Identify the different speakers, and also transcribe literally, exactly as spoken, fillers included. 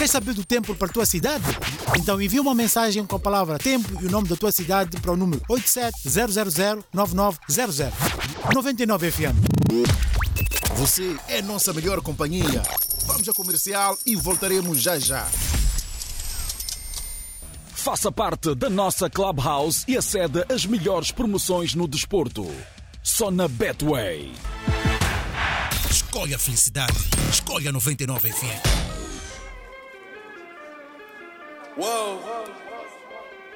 Speaker 1: Queres saber do tempo para a tua cidade? Então envia uma mensagem com a palavra tempo e o nome da tua cidade para o número oito sete zero zero zero nove nove zero zero. noventa e nove F M.
Speaker 2: Você é nossa melhor companhia. Vamos ao comercial e voltaremos já já.
Speaker 3: Faça parte da nossa Clubhouse e acede às melhores promoções no desporto. Só na Betway.
Speaker 2: Escolha a felicidade. Escolha noventa e nove F M.
Speaker 4: Whoa.